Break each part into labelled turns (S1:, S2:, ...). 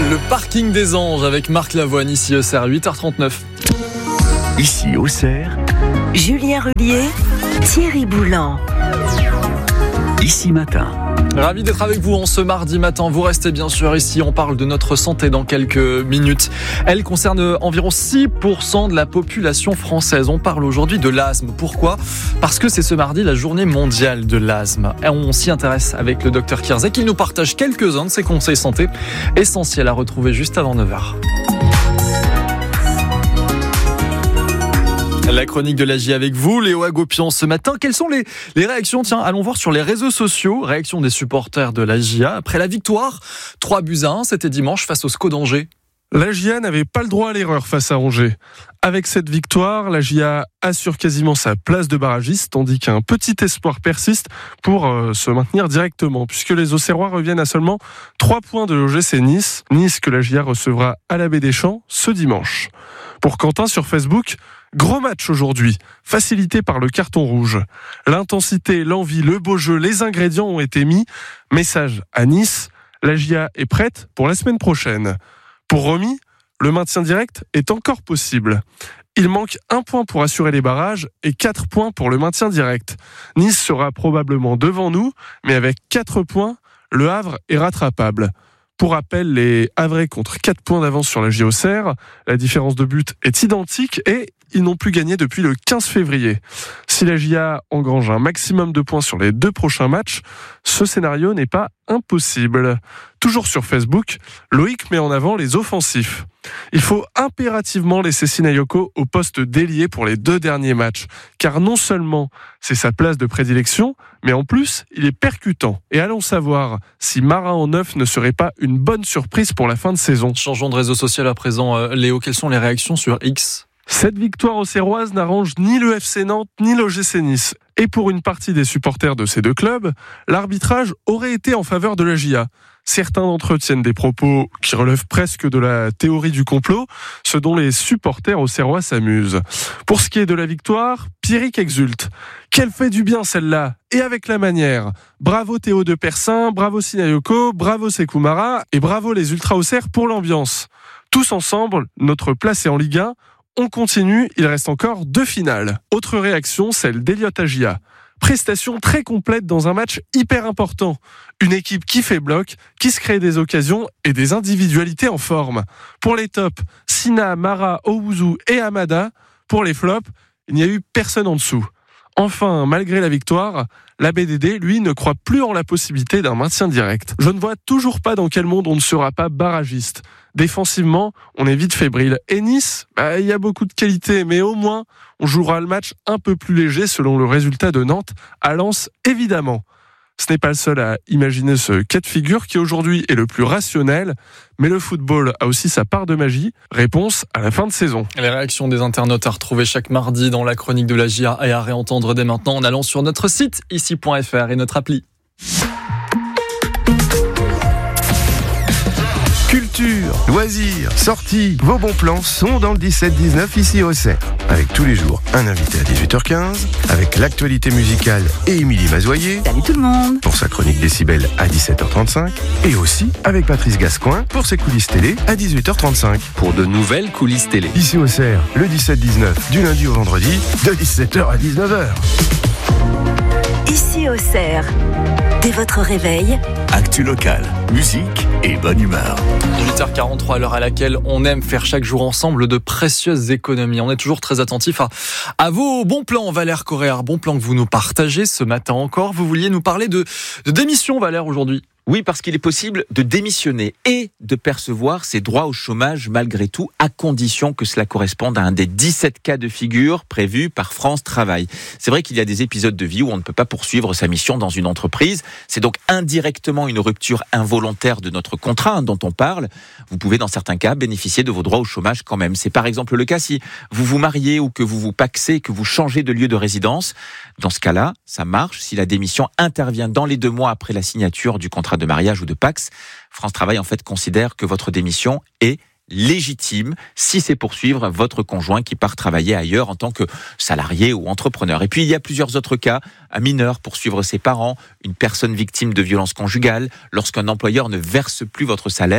S1: Le parking des anges avec Marc Lavoine, ici Auxerre, 8h39.
S2: Ici Auxerre,
S3: Julien Rulier, Thierry Boulan.
S2: Ici Matin.
S1: Ravi d'être avec vous en ce mardi matin. Vous restez bien sûr ici. On parle de notre santé dans quelques minutes. Elle concerne environ 6% de la population française. On parle aujourd'hui de l'asthme. Pourquoi ? Parce que c'est ce mardi la journée mondiale de l'asthme. Et on s'y intéresse avec le docteur Kierzek. Il nous partage quelques-uns de ses conseils santé essentiels à retrouver juste avant 9h. La chronique de l'AJ avec vous, Léo Agopian, ce matin. Quelles sont les réactions ? Tiens, allons voir sur les réseaux sociaux. Réaction des supporters de l'AJA après la victoire. 3-1, c'était dimanche face au SCO d'Angers.
S4: L'AJA n'avait pas le droit à l'erreur face à Angers. Avec cette victoire, l'AJA assure quasiment sa place de barragiste, tandis qu'un petit espoir persiste pour se maintenir directement, puisque les Auxerrois reviennent à seulement 3 points de l'OGC Nice. Nice que l'AJA recevra à la Baie des Champs ce dimanche. Pour Quentin sur Facebook, gros match aujourd'hui, facilité par le carton rouge. L'intensité, l'envie, le beau jeu, les ingrédients ont été mis. Message à Nice, l'AJA est prête pour la semaine prochaine. Pour Romy, le maintien direct est encore possible. Il manque 1 point pour assurer les barrages et 4 points pour le maintien direct. Nice sera probablement devant nous, mais avec 4 points, le Havre est rattrapable. Pour rappel, les Havrais contre 4 points d'avance sur la Auxerre. La différence de but est identique et ils n'ont plus gagné depuis le 15 février. Si la GIA engrange un maximum de points sur les 2 prochains matchs, ce scénario n'est pas impossible. Toujours sur Facebook, Loïc met en avant les offensifs. Il faut impérativement laisser Sinayoko au poste d'ailier pour les 2 derniers matchs, car non seulement c'est sa place de prédilection, mais en plus, il est percutant. Et allons savoir si Marin en neuf ne serait pas une bonne surprise pour la fin de saison.
S1: Changeons de réseau social à présent. Léo, quelles sont les réactions sur X ?
S4: Cette victoire auxerroise n'arrange ni le FC Nantes ni l'OGC Nice. Et pour une partie des supporters de ces 2 clubs, l'arbitrage aurait été en faveur de la GIA. Certains d'entre eux tiennent des propos qui relèvent presque de la théorie du complot, ce dont les supporters auxerrois s'amusent. Pour ce qui est de la victoire, Pierrick exulte. Qu'elle fait du bien celle-là, et avec la manière. Bravo Théo de Persin, bravo Sinayoko, bravo Sékou Mara, et bravo les Ultra Auxerre pour l'ambiance. Tous ensemble, notre place est en Ligue 1. On continue, il reste encore 2 finales. Autre réaction, celle d'Eliott Agia. Prestation très complète dans un match hyper important. Une équipe qui fait bloc, qui se crée des occasions et des individualités en forme. Pour les tops, Sina, Mara, Owuzu et Amada. Pour les flops, il n'y a eu personne en dessous. Enfin, malgré la victoire, la BDD, lui, ne croit plus en la possibilité d'un maintien direct. Je ne vois toujours pas dans quel monde on ne sera pas barragiste. Défensivement, on est vite fébrile. Et Nice, il y a beaucoup de qualité, mais au moins, on jouera le match un peu plus léger selon le résultat de Nantes à Lens, évidemment. Ce n'est pas le seul à imaginer ce cas de figure qui aujourd'hui est le plus rationnel, mais le football a aussi sa part de magie. Réponse à la fin de saison.
S1: Les réactions des internautes à retrouver chaque mardi dans la chronique de la GIA et à réentendre dès maintenant en allant sur notre site ici.fr et notre appli.
S5: Culture, loisirs, sorties, vos bons plans sont dans le 17-19 ici Auxerre. Avec tous les jours un invité à 18h15, avec l'actualité musicale et Émilie Mazoyer.
S3: Salut tout le monde.
S5: Pour sa chronique décibel à 17h35. Et aussi avec Patrice Gascoin pour ses coulisses télé à 18h35.
S2: Pour de nouvelles coulisses télé.
S5: Ici Auxerre, le 17-19 du lundi au vendredi de 17h à 19h.
S3: Ici Auxerre, dès votre réveil,
S2: Actu locale, musique et bonne humeur.
S1: 8h43, l'heure à laquelle on aime faire chaque jour ensemble de précieuses économies. On est toujours très attentif à vos bons plans, Valère Corréard. Bons plans que vous nous partagez ce matin encore. Vous vouliez nous parler de démission, Valère, aujourd'hui.
S6: Oui, parce qu'il est possible de démissionner et de percevoir ses droits au chômage malgré tout, à condition que cela corresponde à un des 17 cas de figure prévus par France Travail. C'est vrai qu'il y a des épisodes de vie où on ne peut pas poursuivre sa mission dans une entreprise. C'est donc indirectement une rupture involontaire de notre contrat dont on parle. Vous pouvez dans certains cas bénéficier de vos droits au chômage quand même. C'est par exemple le cas si vous vous mariez ou que vous vous pacsez, que vous changez de lieu de résidence. Dans ce cas-là, ça marche si la démission intervient dans les 2 mois après la signature du contrat de mariage ou de Pacs. France Travail en fait considère que votre démission est légitime si c'est pour suivre votre conjoint qui part travailler ailleurs en tant que salarié ou entrepreneur. Et puis il y a plusieurs autres cas, un mineur pour suivre ses parents, une personne victime de violences conjugales, lorsqu'un employeur ne verse plus votre salaire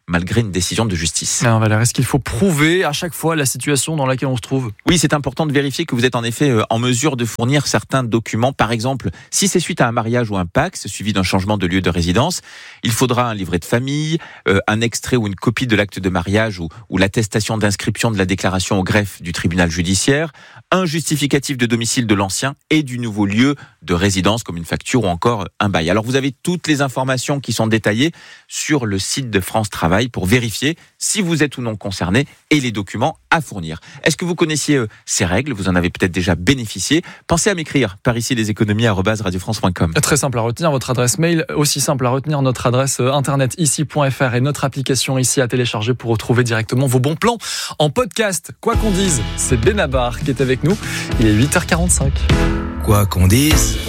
S6: malgré une décision de justice.
S1: Alors Valère, est-ce qu'il faut prouver à chaque fois la situation dans laquelle on se trouve ?
S6: Oui, c'est important de vérifier que vous êtes en effet en mesure de fournir certains documents. Par exemple, si c'est suite à un mariage ou un PACS suivi d'un changement de lieu de résidence, il faudra un livret de famille, un extrait ou une copie de l'acte de mariage ou l'attestation d'inscription de la déclaration au greffe du tribunal judiciaire, un justificatif de domicile de l'ancien et du nouveau lieu de résidence comme une facture ou encore un bail. Alors vous avez toutes les informations qui sont détaillées sur le site de France Travail pour vérifier si vous êtes ou non concerné et les documents à fournir. Est-ce que vous connaissiez ces règles ? Vous en avez peut-être déjà bénéficié. Pensez à m'écrire par ici leséconomies@radiofrance.com.
S1: Très simple à retenir votre adresse mail, aussi simple à retenir notre adresse internet ici.fr et notre application ici à télécharger pour retrouver directement vos bons plans en podcast. Quoi qu'on dise, c'est Benabar qui est avec nous. Il est 8h45.
S7: Quoi qu'on dise.